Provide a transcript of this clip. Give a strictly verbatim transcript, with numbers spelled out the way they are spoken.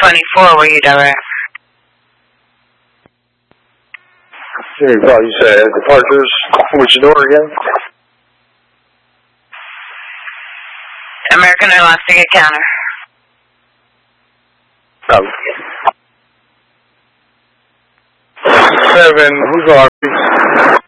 twenty-four, were you direct? Here, well, you said departures. Which door again? American Airlines ticket counter. Um, seven, who's on